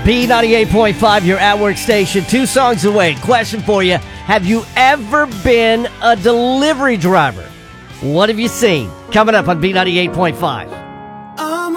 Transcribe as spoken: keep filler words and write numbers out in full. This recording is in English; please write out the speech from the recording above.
B ninety-eight point five, your at-work station. Two songs away. Question for you. Have you ever been a delivery driver? What have you seen? Coming up on B ninety-eight point five.